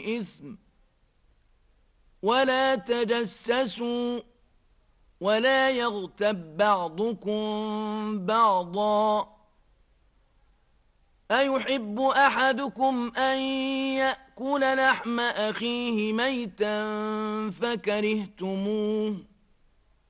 إثم ولا تجسسوا ولا يغتب بعضكم بعضا أيحب أحدكم أن يأكل لحم أخيه ميتا فكرهتموه